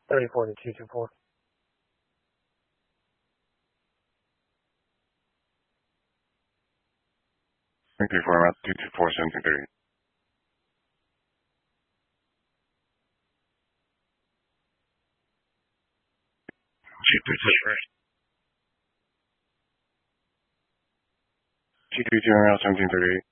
34 to 224. Thank you for about 224 centigrade. T32 around 1738.